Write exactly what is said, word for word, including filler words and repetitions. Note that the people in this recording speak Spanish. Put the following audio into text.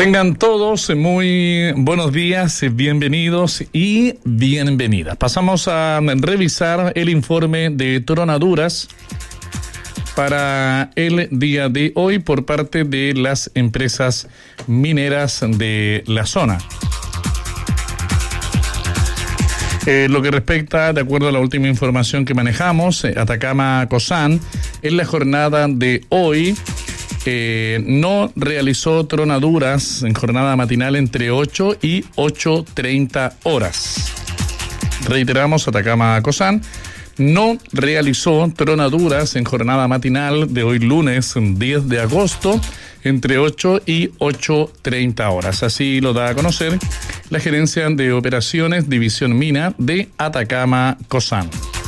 Tengan todos muy buenos días, bienvenidos y bienvenidas. Pasamos a revisar el informe de tronaduras para el día de hoy por parte de las empresas mineras de la zona. Eh, lo que respecta, de acuerdo a la última información que manejamos, eh, Atacama Cosán, en la jornada de hoy eh, no realizó tronaduras en jornada matinal entre ocho y ocho treinta horas. Reiteramos, Atacama Cosán no realizó tronaduras en jornada matinal de hoy lunes diez de agosto entre ocho y ocho treinta horas. Así lo da a conocer la Gerencia de Operaciones División Mina de Atacama Cosán.